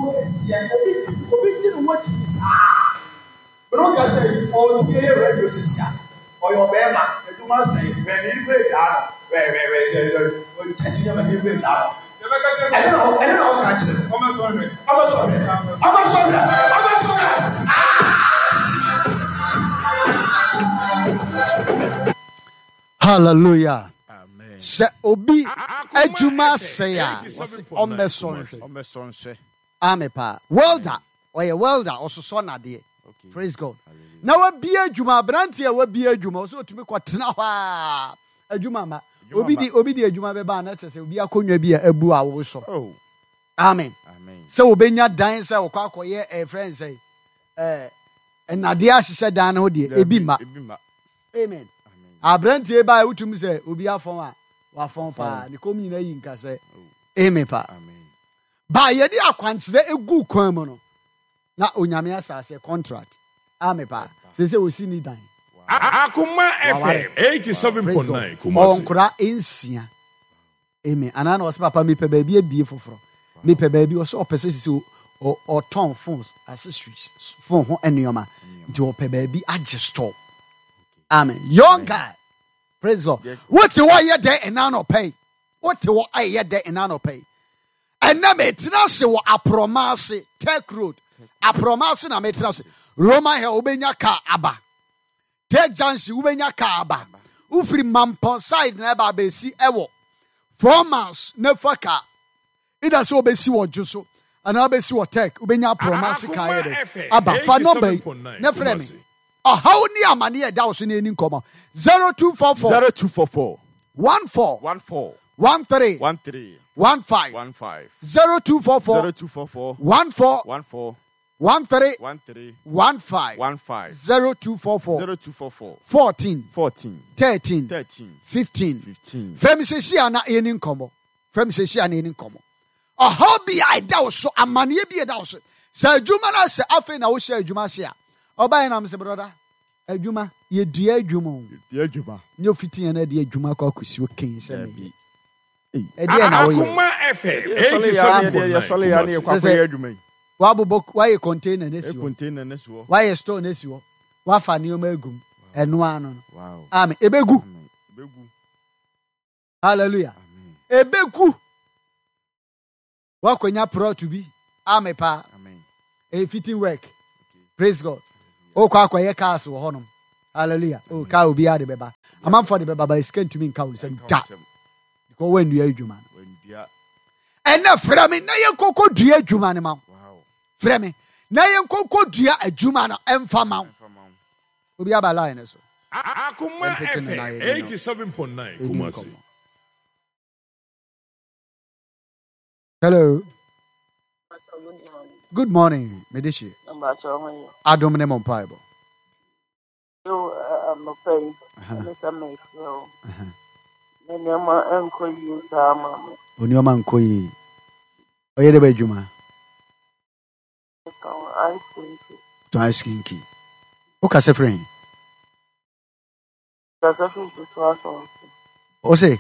Hallelujah. Amen. Se obi ejuma say a omesonhwe. Amepa. Welder. Oye welder ososo na de. Praise God. Na wa bia ejuma branti a wa bia ejuma so otumi kwatena hwa. Ejuma ma. Obi di ejuma be ba na tese obi akonwa bi a abu awo so. Oh. Amen. Amen. Se obenya dan se wo kwakoye friend say enade ahyehyɛ dan no de ebi ma. Amen. Abrantie ba utumi say obi afon a wafon pa ne kom nyina yi nka say amen pa. Amen. Ba ye de akwankyere egu kwan mu no na onyame asase contract. Amen pa. Say osi ni dan. Akuma FM 87.9 Kumasi. Onkura ensia. Amen. Anana o se papa me pe ba bi abie foforo. Me pe ba bi o so opese sisi o ton phones accessories phone ho enuoma. Nti o pe ba bi age store. Amen. Young guy. Praise God. What you want ye there and now pay? What you want ye there and now pay? And na metrase wo apromase Tech Road. Apromase na metrase. Roma he obenya ka aba. Tech Junction ubenya ka aba. Ufiri Mampon side na ba besi ewo. 4 months na faka. Ida so obesi wo Joso. Ana obesi wo Tech ubenya apromase ka ye de. Aba fa no bay. Na frame. How ni amani e da wo so na eni nkomo 0244 14 13 15 0244 14 13 15 0244 14 13 15 Femi se shia na eni nkomo how bi I da wo so amani e bi e da wo so sa adwuma na se afi na wo share adwuma share oba na mse brother adwuma ye dua adwuma nyo fiti na de adwuma kwa kusi o ken se me e de na wo ye Akuma FM 87.9 Kumasi adwuma wa bobo wa ye container na si wo wa ye store na si wo wa fa ne o magum eno ano wow amen ebegu hallelujah ebegu wa konya pro to be amen pa amen a fitting work praise God. O kwa ye cars wo honom. Hallelujah. O ka obi ade beba. Amanfo de beba ba scan to me nka wo say da. Because when you adwuma. And na frɛ me na ye kokɔ dua adwuma ne ma. Wow. Frɛ me na ye kokɔ dua adwuma na emfa ma. Obi aba line so. Akuma FM 87.9 Kumasi. Hello. Good morning, Medici. Adom ne mon paibo. You I'm afraid. Mr. Mayfield. Nenema enko yi sama. Onioma nko yi. Oye de bedwuma. To ice cream key. O ka se friend. O say.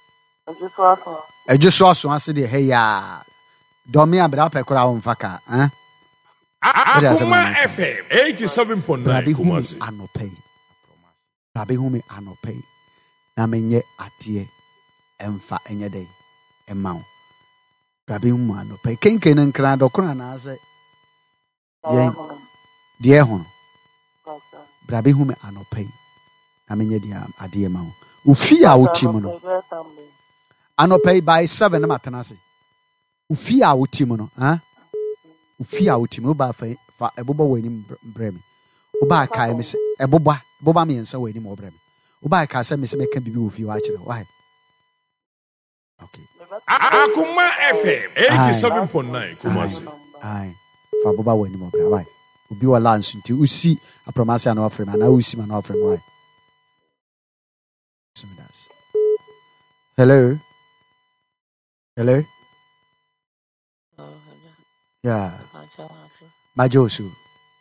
Ejuso aso ase de hey ya. Domi abra pekora wo mfaka, Akuma FM 87.9 Kumasi. Rabi humi anopay. Na menye atie emfa enye dey emaw. Rabi humi anopay. Kenken nkra dokona na ase. Die ho. Rabi humi anopay. Na menye dia ade emaw. Ufi a wotim no. Anopay by 7 na matenase. Ufi a wotim no, Ufi a wotim no ba fa ebobo wani bremi. Oba kai me se boba me ensa wani mo bremi. Oba ka se me se meka bibi ofi wa kire. Why? Okay. Akuma FM 87.9 Kumasi. Ai. Fa boba wani mo bremi. Why? Obi wala nso nti usi apromase na ofrem na usi ma na ofrem. Why? Hello. Hello. Yeah. Majosu.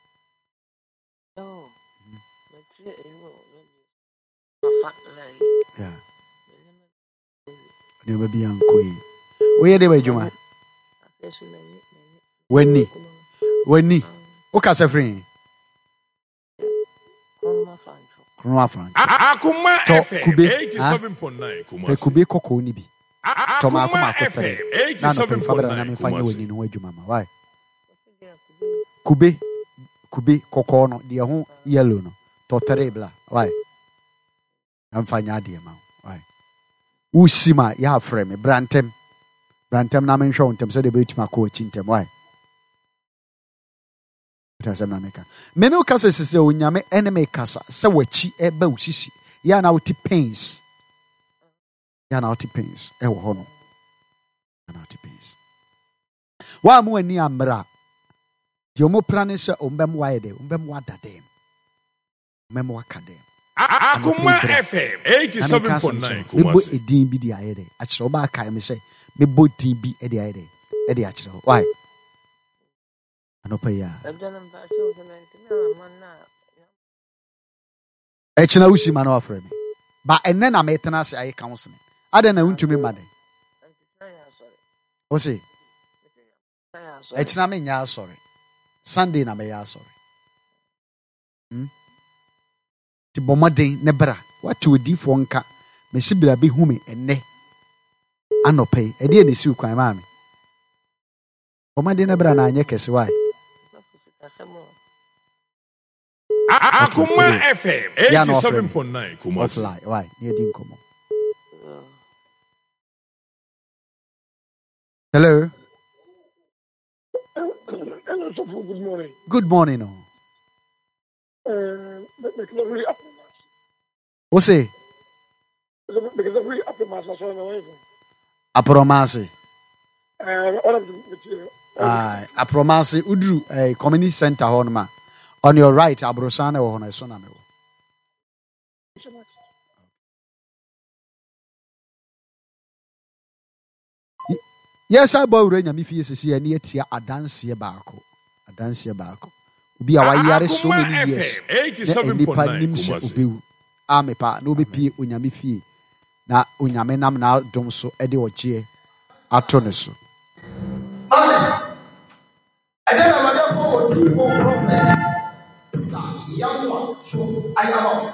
Yeah. Ne baby anko yi. Oye de ba juma. Wenny. Okay, Sefrin. Kronwa Frank. Akuma FM 87.9 Kumasi. Kube koko ni bi. Akuma FM 87.9 Kumasi. Why? Kube koko no de ho yellow no. Totere bla. Why? Amfanya de ma. Why? Usima ya frame Brantem na menhwe wontem se de betima ko achintem. Why? Tasem na meka. Me no kasa sese onyame enemy kasa se wachi eba usisi. Ya na uti pains. E wo ho no. Ya na uti pains. Wa mu ani amra. Di omo plane se ombem wa yede, ombem wa dadem. Ombem wa kadem. Akuma FM 87.9 Kumasi. Mebo edin bi di ayede. Akire oba aka me se mebo din bi e di ayede. E di akire. Why? Anopa ya. Echina usi ma no afre me. Ba enne na metena se ayi counseling. Ade na untumi made. O se. Echina me nya sorry. Sunday na me ya sorry. Ti bomaden ne bra. What you di for nka. Me sibira be hu me enne. Anopa e de ne si kwan ma me. Bomaden ne bra na anye kese why? Akuma FM 87.9 Kumasi. Why? Near Dinkomo. Hello. Good morning. Good morning. What's it? Apromasi. Apromasi Udru community center honma. On your right, Abrosana or Honasona. Yes, I bought Rena Mifi see a near tia a dance here barco. Be a wire so many years. 87.9 Amepa, no be P. Unyamifi. Na Unyamenam now don't so Eddie or G. Atoneso. I don't know what prophets. So I am.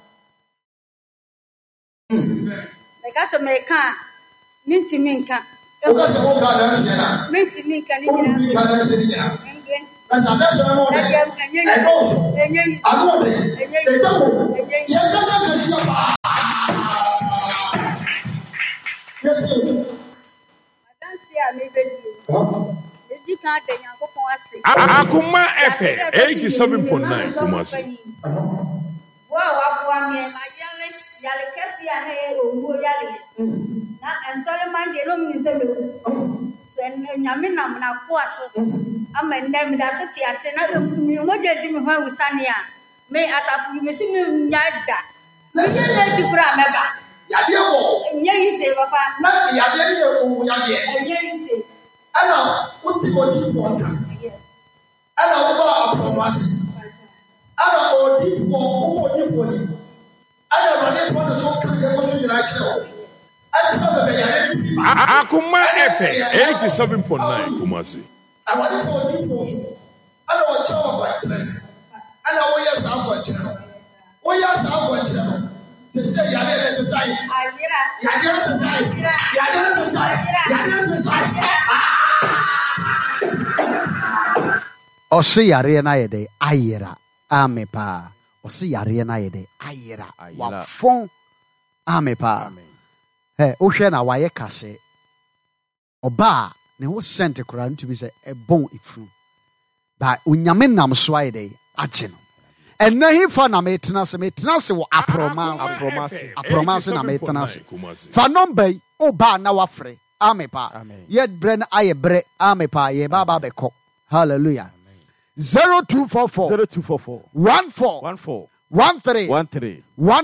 Because of my car, Minty Minka. Because of all that, Minty Minka, and also, I Akuma FM 87.9 Kumasi. Wow, yale kesi ya heye ungo yale. Na ensole manje lo mizelo. Sen nyamina mna kwaso. Ama ndem da soti ase na mi moje di mi hwa usania. Me asafu mi si mi nyada. Mi se ti kura meba. Yade wo. Nye yise papa. Na yade ye wo yade. Nye yise. Ana uti odi fonta. Ana wo ba apromasi. Ana odi fo ni. Akuma FM 87.9 Kumasi. Osi yare na yede ayera amepa. Osi yare na yede ayera wafon amepa. Hey, ohwe na waye kase. Oba ne ho sente kura ntumi se ebon ifunu. Ba unyame nam so ayede agye no. Ena hi fa na metena se wo apromance na metena se. Fa number oba na wafre amepa. Yet bre na aye bre amepa ye baba beko. Hallelujah. 0244 14 13 15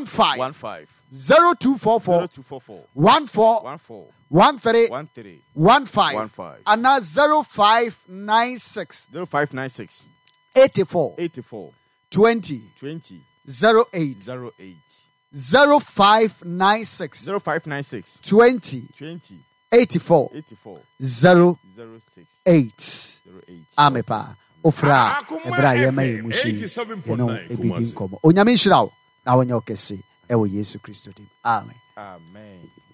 0244 14 13 15 and now 0596 84 20 08 0596 20 84 08 amepa ofra ebra yema yemushi no ebidi nkomo onyame nhyira wo na wonye okese ewo Yesu Kristo dim amen.